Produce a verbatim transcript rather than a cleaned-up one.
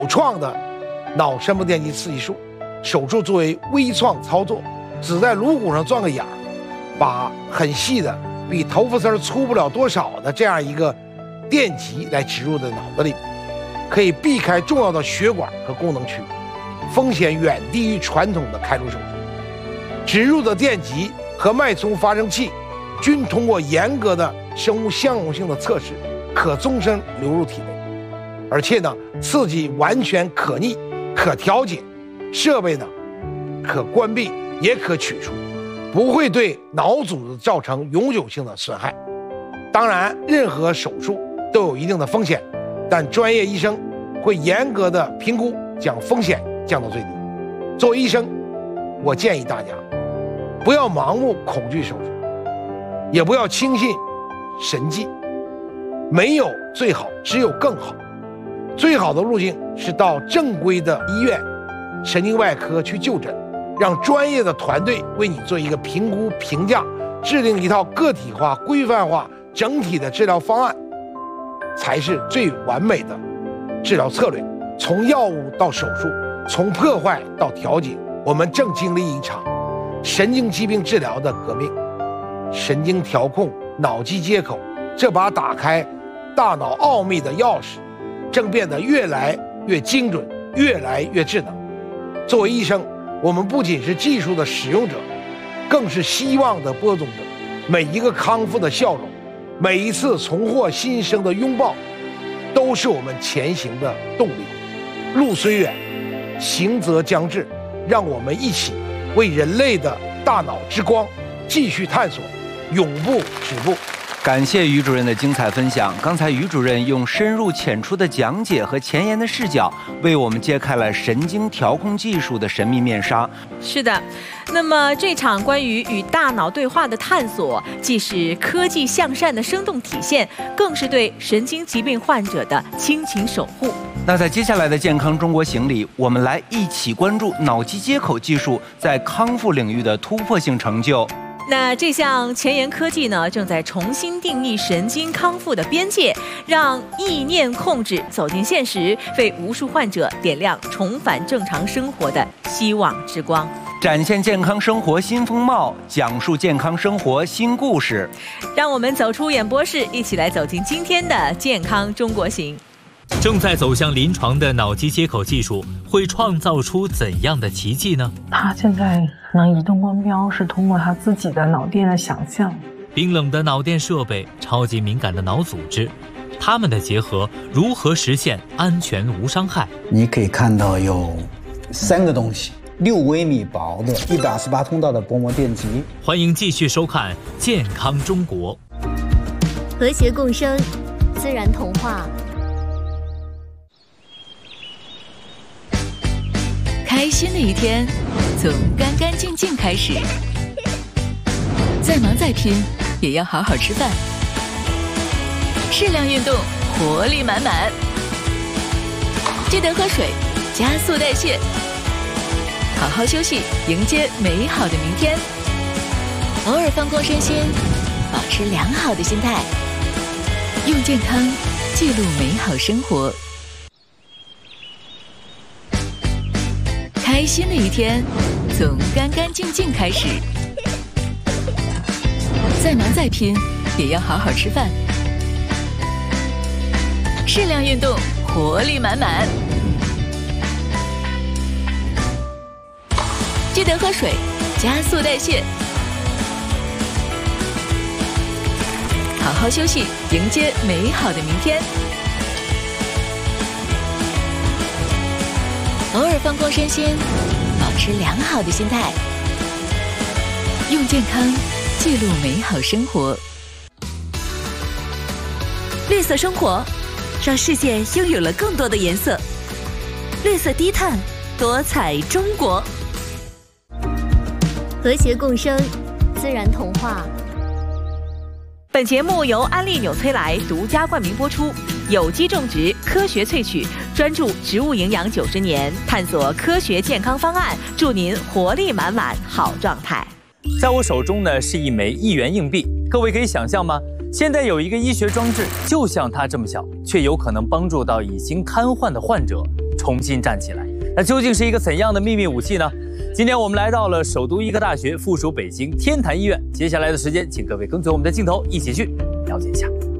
创的脑深部电极刺激术。手术作为微创操作，只在颅骨上钻个眼儿，把很细的比头发丝粗不了多少的这样一个电极来植入在脑子里，可以避开重要的血管和功能区，风险远低于传统的开颅手术。植入的电极和脉冲发生器均通过严格的生物相容性的测试，可终身流入体内，而且呢，刺激完全可逆、可调节，设备呢可关闭也可取出，不会对脑组织造成永久性的损害。当然，任何手术都有一定的风险，但专业医生会严格的评估，将风险降到最低。作为医生，我建议大家不要盲目恐惧手术，也不要轻信神迹。没有最好，只有更好。最好的路径是到正规的医院神经外科去就诊，让专业的团队为你做一个评估评价，制定一套个体化、规范化、整体的治疗方案，才是最完美的治疗策略。从药物到手术，从破坏到调节，我们正经历一场神经疾病治疗的革命。神经调控、脑机接口这把打开大脑奥秘的钥匙，正变得越来越精准，越来越智能。作为医生，我们不仅是技术的使用者，更是希望的播种者。每一个康复的笑容，每一次重获新生的拥抱，都是我们前行的动力。路虽远，行则将至，让我们一起为人类的大脑之光继续探索，永不止步。 感谢于主任的精彩分享。刚才于主任用深入浅出的讲解和前沿的视角，为我们揭开了神经调控技术的神秘面纱。 是的，那么这场关于与大脑对话的探索，既是科技向善的生动体现，更是对神经疾病患者的亲情守护。 那在接下来的健康中国行里，我们来一起关注脑机接口技术在康复领域的突破性成就。 那这项前沿科技呢，正在重新定义神经康复的边界，让意念控制走进现实，为无数患者点亮重返正常生活的希望之光， 展现健康生活新风貌，讲述健康生活新故事。 让我们走出演播室，一起来走进今天的健康中国行。 正在走向临床的脑机接口技术会创造出怎样的奇迹呢？ 他现在能移动光标是通过他自己的脑电的想象。 冰冷的脑电设备，超级敏感的脑组织，它们的结合如何实现安全无伤害？ 你可以看到有三个东西，六微米薄的一百二十八通道的薄膜电极。 欢迎继续收看《健康中国》， 和谐共生，自然童话。 开心的一天，从干干净净开始。再忙再拼，也要好好吃饭。适量运动，活力满满。记得喝水，加速代谢。好好休息，迎接美好的明天。偶尔放空身心，保持良好的心态。用健康记录美好生活。开心的一天，从干干净净开始。再忙再拼，也要好好吃饭。适量运动，活力满满。记得喝水，加速代谢。好好休息，迎接美好的明天。偶尔放空身心，保持良好的心态。用健康记录美好生活。绿色生活，让世界拥有了更多的颜色。绿色低碳，多彩中国。 和谐共生，自然童话。 本节目由安利纽崔莱独家冠名播出，有机种植，科学萃取，专注植物营养九十年，探索科学健康方案，祝您活力满满，好状态。 在我手中呢是一枚一元硬币，各位可以想象吗？现在有一个医学装置，就像它这么小，却有可能帮助到已经瘫痪的患者重新站起来。那究竟是一个怎样的秘密武器呢？今天我们来到了首都医科大学附属北京天坛医院，接下来的时间，请各位跟随我们的镜头一起去了解一下。